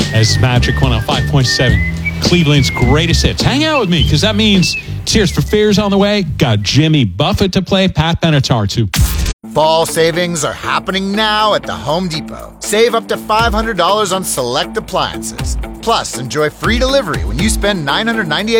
as Magic 105.7, Cleveland's greatest hits. Hang out with me, because that means Tears for Fears on the way. Got Jimmy Buffett to play, Pat Benatar too. Fall savings are happening now at the Home Depot. Save up to $500 on select appliances. Plus, enjoy free delivery when you spend $998